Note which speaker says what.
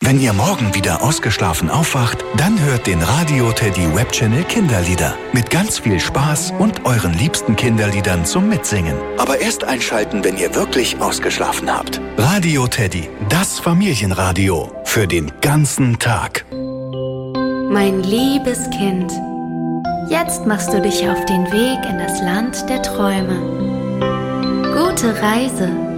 Speaker 1: Wenn ihr morgen wieder ausgeschlafen aufwacht, dann hört den Radio Teddy Webchannel Kinderlieder. Mit ganz viel Spaß und euren liebsten Kinderliedern zum Mitsingen. Aber erst einschalten, wenn ihr wirklich ausgeschlafen habt. Radio Teddy, das Familienradio. Für den ganzen Tag.
Speaker 2: Mein liebes Kind, jetzt machst du dich auf den Weg in das Land der Träume. Gute Reise!